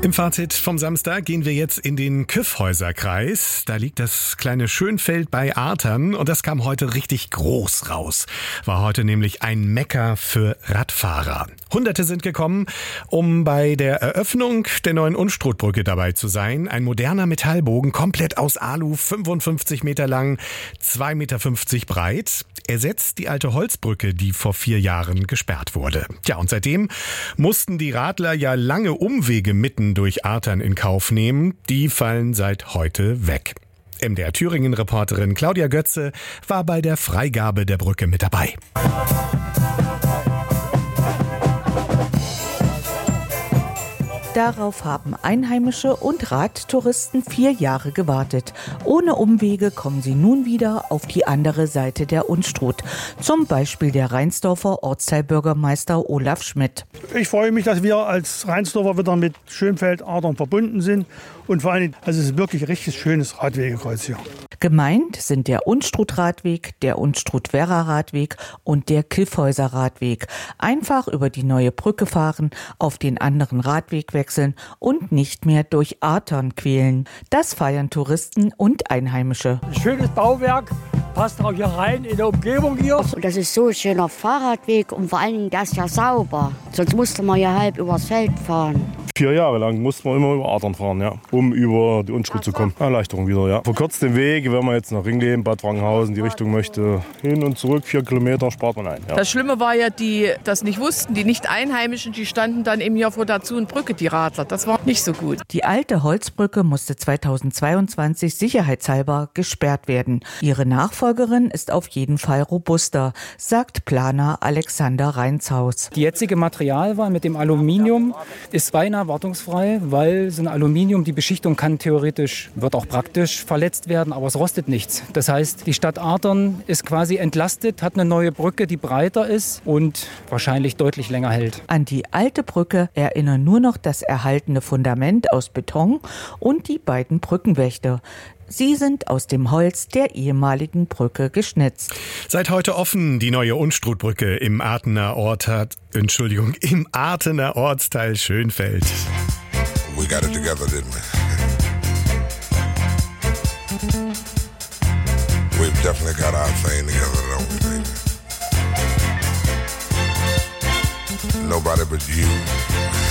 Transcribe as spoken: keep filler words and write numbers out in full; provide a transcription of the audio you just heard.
Im Fazit vom Samstag gehen wir jetzt in den Kyffhäuser-Kreis. Da liegt das kleine Schönfeld bei Artern und das kam heute richtig groß raus. War heute nämlich ein Mekka für Radfahrer. Hunderte sind gekommen, um bei der Eröffnung der neuen Unstrutbrücke dabei zu sein. Ein moderner Metallbogen, komplett aus Alu, fünfundfünfzig Meter lang, zwei Meter fünfzig breit. Ersetzt die alte Holzbrücke, die vor vier Jahren gesperrt wurde. Tja, und seitdem mussten die Radler ja lange Umwege mitten durch Artern in Kauf nehmen. Die fallen seit heute weg. M D R Thüringen-Reporterin Claudia Götze war bei der Freigabe der Brücke mit dabei. Darauf haben Einheimische und Radtouristen vier Jahre gewartet. Ohne Umwege kommen sie nun wieder auf die andere Seite der Unstrut. Zum Beispiel der Reinsdorfer Ortsteilbürgermeister Olaf Schmidt. Ich freue mich, dass wir als Reinsdorfer wieder mit Schönfeld-Adern verbunden sind. Und vor allem, also es ist wirklich ein richtig schönes Radwegekreuz hier. Gemeint sind der Unstrut-Radweg, der Unstrut-Werra-Radweg und der Kyffhäuser-Radweg. Einfach über die neue Brücke fahren, auf den anderen Radweg wechseln und nicht mehr durch Artern quälen. Das feiern Touristen und Einheimische. Schönes Bauwerk, passt auch hier rein in der Umgebung hier. Das ist so ein schöner Fahrradweg und vor allen Dingen das ist ja sauber. Sonst musste man ja halb übers Feld fahren. Vier Jahre lang musste man immer über Adern fahren, ja, um über die Unstrut zu kommen. Erleichterung wieder, ja. Verkürzt den Weg, wenn man jetzt nach Ringleben, Bad Frankenhausen, die Richtung möchte, hin und zurück, vier Kilometer spart man ein. Ja. Das Schlimme war ja, die das nicht wussten, die Nicht-Einheimischen, die standen dann eben hier vor der Brücke, die Radler. Das war nicht so gut. Die alte Holzbrücke musste zweitausendzweiundzwanzig sicherheitshalber gesperrt werden. Ihre Nachfolgerin ist auf jeden Fall robuster, sagt Planer Alexander Reinshaus. Die jetzige Materialwahl mit dem Aluminium ist beinahe wartungsfrei, weil so ein Aluminium, die Beschichtung kann theoretisch, wird auch praktisch verletzt werden, aber es rostet nichts. Das heißt, die Stadt Artern ist quasi entlastet, hat eine neue Brücke, die breiter ist und wahrscheinlich deutlich länger hält. An die alte Brücke erinnern nur noch das erhaltene Fundament aus Beton und die beiden Brückenwächter. Sie sind aus dem Holz der ehemaligen Brücke geschnitzt. Seit heute offen die neue Unstrutbrücke im Artener Ort hat, Entschuldigung, im Artener Ortsteil Schönfeld. We got it together, didn't we? We've definitely got our thing together, don't we, baby? Nobody but you.